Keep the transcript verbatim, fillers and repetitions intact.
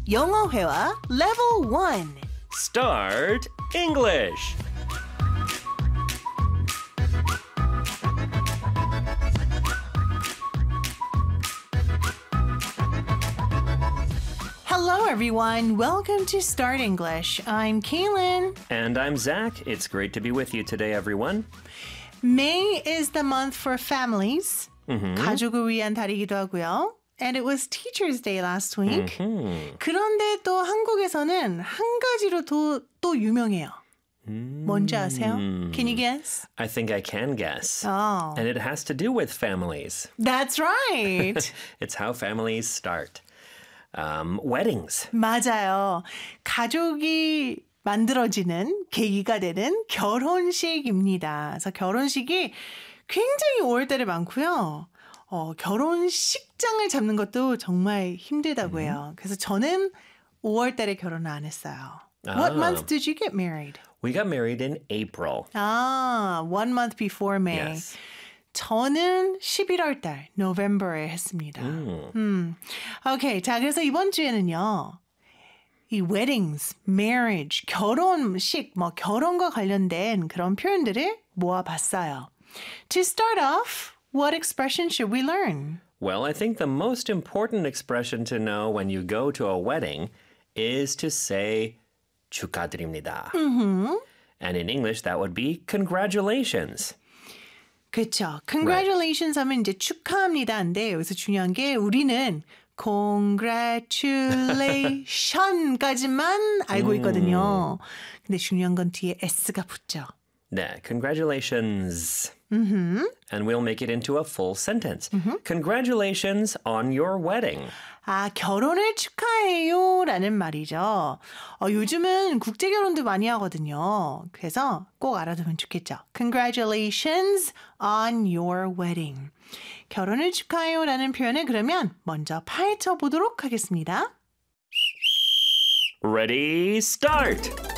영어 회화 Level one. Start English. Hello, everyone. Welcome to Start English. I'm Kaylin. And I'm Zach. It's great to be with you today, everyone. May is the month for families. Mm-hmm. 가족을 위한 달이기도 하고요. And it was Teacher's Day last week. Mm-hmm. 그런데 또 한국에서는 한 가지로 또, 또 유명해요. Mm. 뭔지 아세요? Can you guess? I think I can guess. Oh. And it has to do with families. That's right. It's how families start. Um, weddings. 맞아요. 가족이 만들어지는 계기가 되는 결혼식입니다. 그래서 결혼식이 굉장히 오월달에 많고요. 어, 결혼식장을 잡는 것도 정말 힘들다고 해요. 그래서 저는 오월달에 결혼을 안 했어요. What Ah. month did you get married? We got married in April. 아, one month before May. Yes. 저는 십일월 달, November에 했습니다. 음. 오케이, 자 그래서 이번 주에는요. 이 weddings, marriage, 결혼식, 뭐 결혼과 관련된 그런 표현들을 모아봤어요. To start off, what expression should we learn? Well, I think the most important expression to know when you go to a wedding is to say 축하드립니다. Mm-hmm. And in English, that would be congratulations. 그렇죠. Congratulations 하면 이제 축하합니다인데 여기서 중요한 게 우리는 congratulation까지만 알고 있거든요. 근데 중요한 건 뒤에 s가 붙죠. 네, congratulations. Mm-hmm. And we'll make it into a full sentence. Mm-hmm. Congratulations on your wedding. 아, 결혼을 축하해요 라는 말이죠. 어, 요즘은 국제 결혼도 많이 하거든요. 그래서 꼭 알아두면 좋겠죠. Congratulations on your wedding. 결혼을 축하해요 라는 표현을 그러면 먼저 파헤쳐 보도록 하겠습니다. Ready, start!